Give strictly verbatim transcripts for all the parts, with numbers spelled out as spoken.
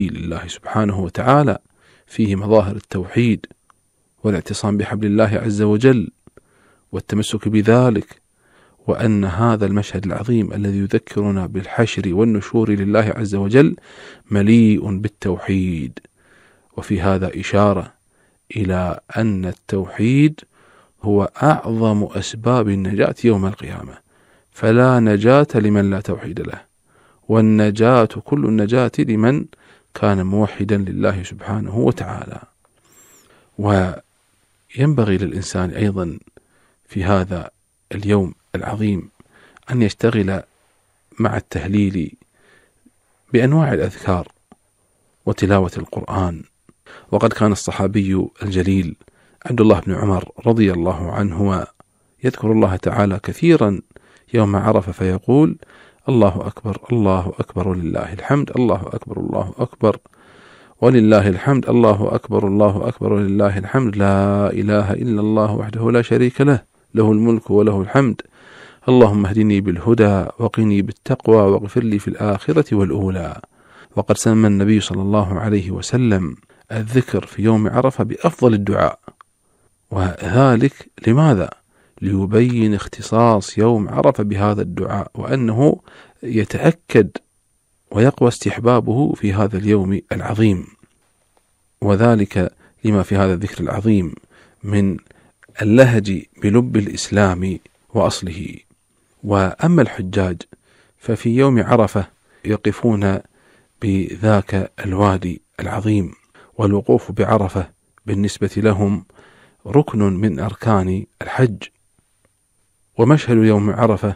لله سبحانه وتعالى، فيه مظاهر التوحيد والاعتصام بحبل الله عز وجل والتمسك بذلك، وأن هذا المشهد العظيم الذي يذكرنا بالحشر والنشور لله عز وجل مليء بالتوحيد. وفي هذا إشارة إلى أن التوحيد هو أعظم أسباب النجاة يوم القيامة، فلا نجاة لمن لا توحيد له، والنجاة كل النجاة لمن كان موحدا لله سبحانه وتعالى. وينبغي للإنسان أيضا في هذا اليوم العظيم أن يشتغل مع التهليل بأنواع الأذكار وتلاوة القرآن. وقد كان الصحابي الجليل عبد الله بن عمر رضي الله عنهما يذكر الله تعالى كثيرا يوم عرفة فيقول: الله أكبر الله أكبر ولله الحمد، الله أكبر الله أكبر ولله الحمد، الله أكبر الله أكبر ولله الحمد، لا إله إلا الله وحده لا شريك له، له الملك وله الحمد، اللهم اهدني بالهدى وقني بالتقوى واغفر لي في الآخرة والأولى. وقد سمى النبي صلى الله عليه وسلم الذكر في يوم عرفة بأفضل الدعاء، وذلك لماذا؟ ليبين اختصاص يوم عرفة بهذا الدعاء، وأنه يتأكد ويقوى استحبابه في هذا اليوم العظيم، وذلك لما في هذا الذكر العظيم من اللهج بلب الإسلام وأصله. وأما الحجاج ففي يوم عرفة يقفون بذاك الوادي العظيم، والوقوف بعرفة بالنسبة لهم ركن من أركان الحج. ومشهد يوم عرفة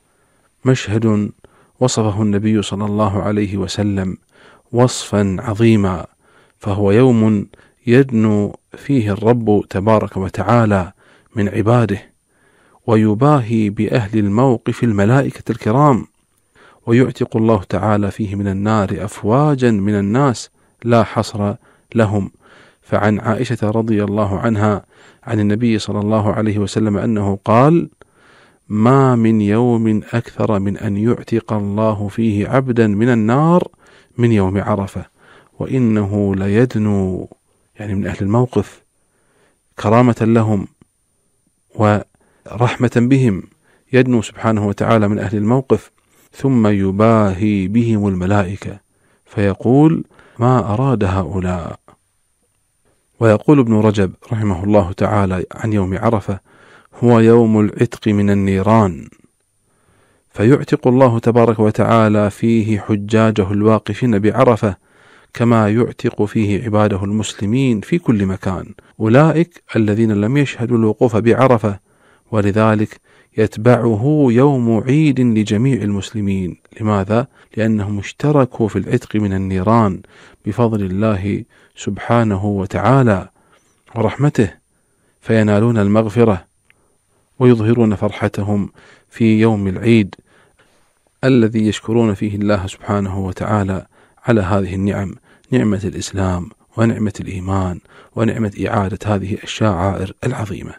مشهد وصفه النبي صلى الله عليه وسلم وصفا عظيما، فهو يوم يدنو فيه الرب تبارك وتعالى من عباده، ويباهي بأهل الموقف الملائكة الكرام، ويعتق الله تعالى فيه من النار أفواجا من الناس لا حصر لهم. فعن عائشة رضي الله عنها عن النبي صلى الله عليه وسلم أنه قال: ما من يوم أكثر من أن يعتق الله فيه عبدا من النار من يوم عرفة، وإنه ليدنو، يعني من أهل الموقف، كرامة لهم ورحمة بهم، يدنو سبحانه وتعالى من أهل الموقف، ثم يباهي بهم الملائكة فيقول: ما أراد هؤلاء. ويقول ابن رجب رحمه الله تعالى عن يوم عرفة: هو يوم العتق من النيران، فيعتق الله تبارك وتعالى فيه حجاجه الواقفين بعرفة كما يعتق فيه عباده المسلمين في كل مكان، أولئك الذين لم يشهدوا الوقوف بعرفة، ولذلك يتبعه يوم عيد لجميع المسلمين. لماذا؟ لأنهم اشتركوا في العتق من النيران بفضل الله سبحانه وتعالى ورحمته، فينالون المغفرة ويظهرون فرحتهم في يوم العيد الذي يشكرون فيه الله سبحانه وتعالى على هذه النعم، نعمة الإسلام ونعمة الإيمان ونعمة إعادة هذه الشعائر العظيمة.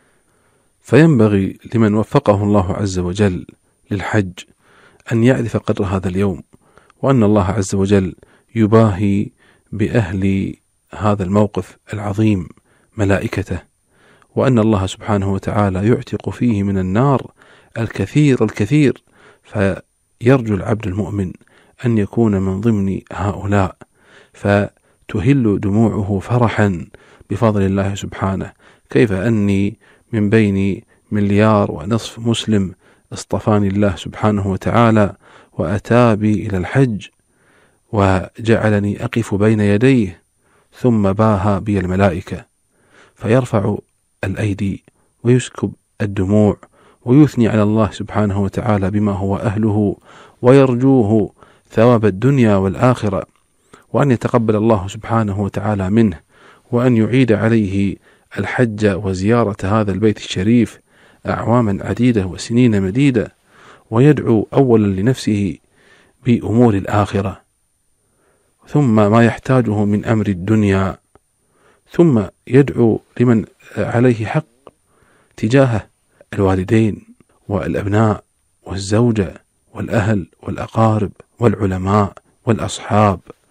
فينبغي لمن وفقه الله عز وجل للحج أن يعرف قدر هذا اليوم، وأن الله عز وجل يباهي بأهل هذا الموقف العظيم ملائكته، وأن الله سبحانه وتعالى يعتق فيه من النار الكثير الكثير، فيرجو العبد المؤمن أن يكون من ضمن هؤلاء، فتهل دموعه فرحا بفضل الله سبحانه. كيف أني من بين مليار ونصف مسلم اصطفاني الله سبحانه وتعالى وأتى بي إلى الحج وجعلني أقف بين يديه، ثم باها بي الملائكة، فيرفع الأيدي ويسكب الدموع ويثني على الله سبحانه وتعالى بما هو أهله، ويرجوه ثواب الدنيا والآخرة، وأن يتقبل الله سبحانه وتعالى منه، وأن يعيد عليه الحج وزيارة هذا البيت الشريف أعواما عديدة وسنين مديدة، ويدعو أولا لنفسه بأمور الآخرة، ثم ما يحتاجه من أمر الدنيا، ثم يدعو لمن عليه حق تجاه الوالدين والأبناء والزوجة والأهل والأقارب والعلماء والأصحاب